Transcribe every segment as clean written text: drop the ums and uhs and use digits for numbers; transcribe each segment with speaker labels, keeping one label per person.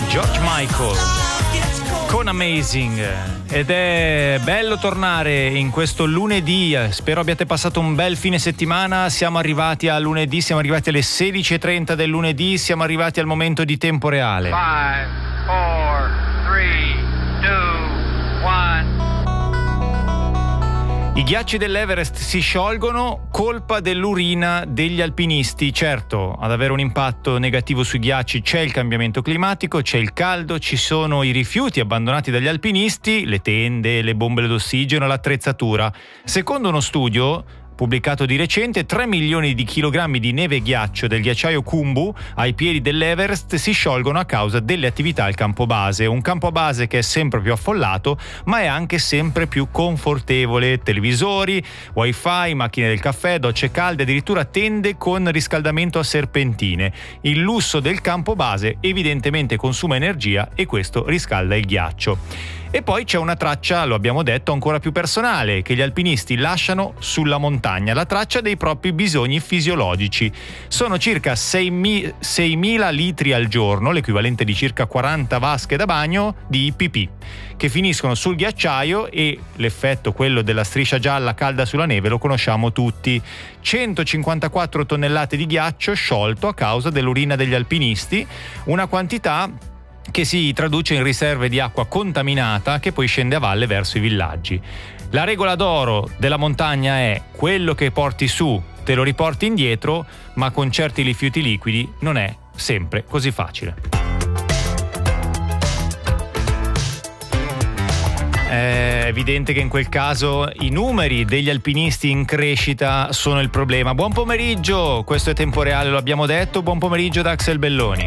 Speaker 1: George Michael con Amazing. Ed è bello tornare in questo lunedì. Spero abbiate passato un bel fine settimana. Siamo arrivati a lunedì, siamo arrivati alle 16:30 del lunedì, siamo arrivati al momento di tempo reale.
Speaker 2: 5, 4, 3, 2, 1.
Speaker 1: I ghiacci dell'Everest si sciolgono, colpa dell'urina degli alpinisti. Certo, ad avere un impatto negativo sui ghiacci c'è il cambiamento climatico, c'è il caldo, ci sono i rifiuti abbandonati dagli alpinisti, le tende, le bombe d'ossigeno, l'attrezzatura. Secondo uno studio pubblicato di recente, 3 milioni di chilogrammi di neve e ghiaccio del ghiacciaio Khumbu ai piedi dell'Everest si sciolgono a causa delle attività al campo base. Un campo base che è sempre più affollato, ma è anche sempre più confortevole. Televisori, wifi, macchine del caffè, docce calde, addirittura tende con riscaldamento a serpentine. Il lusso del campo base evidentemente consuma energia e questo riscalda il ghiaccio. E poi c'è una traccia, lo abbiamo detto, ancora più personale, che gli alpinisti lasciano sulla montagna, la traccia dei propri bisogni fisiologici. Sono circa 6.000 litri al giorno, l'equivalente di circa 40 vasche da bagno di pipì, che finiscono sul ghiacciaio, e l'effetto, quello della striscia gialla calda sulla neve, lo conosciamo tutti. 154 tonnellate di ghiaccio sciolto a causa dell'urina degli alpinisti, una quantità che si traduce in riserve di acqua contaminata che poi scende a valle verso i villaggi. La regola d'oro della montagna è: quello che porti su te lo riporti indietro, ma con certi rifiuti liquidi non è sempre così facile. È evidente che in quel caso i numeri degli alpinisti in crescita sono il problema. Buon pomeriggio, questo è Tempo Reale, lo abbiamo detto. Buon pomeriggio da Axel Belloni.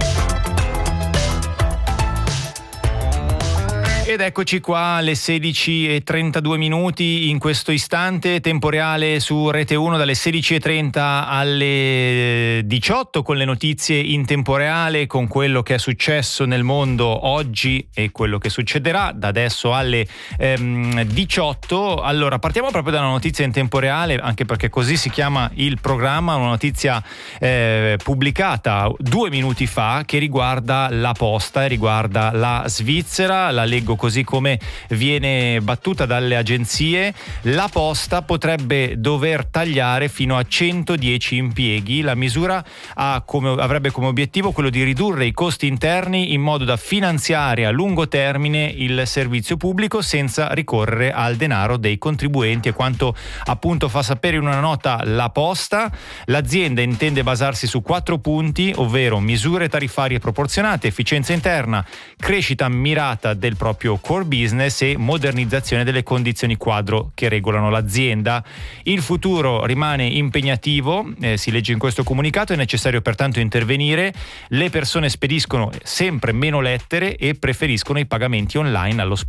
Speaker 1: Ed eccoci qua alle 16:32 minuti in questo istante, Tempo Reale su Rete 1 dalle 16:30 alle 18 con le notizie in tempo reale, con quello che è successo nel mondo oggi e quello che succederà da adesso alle 18. Allora, partiamo proprio da una notizia in tempo reale, anche perché così si chiama il programma, una notizia pubblicata 2 minuti fa che riguarda la posta e riguarda la Svizzera. La leggo così come viene battuta dalle agenzie. La posta potrebbe dover tagliare fino a 110 impieghi. La misura avrebbe come obiettivo quello di ridurre i costi interni in modo da finanziare a lungo termine il servizio pubblico senza ricorrere al denaro dei contribuenti, e quanto appunto fa sapere in una nota la posta. L'azienda intende basarsi su 4 punti, ovvero misure tariffarie proporzionate, efficienza interna, crescita mirata del proprio core business e modernizzazione delle condizioni quadro che regolano l'azienda. Il futuro rimane impegnativo, si legge in questo comunicato, è necessario pertanto intervenire. Le persone spediscono sempre meno lettere e preferiscono i pagamenti online allo